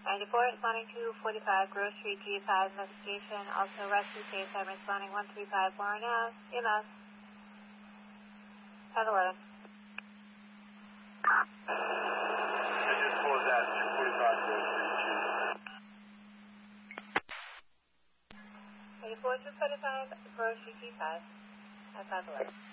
94 responding to 45 Grocery G5 investigation. Also rescue case. I'm responding 135 Warren Ave. EMS. 511. I just closed that 245 Grocery G. 94 245 Grocery G5 at 511.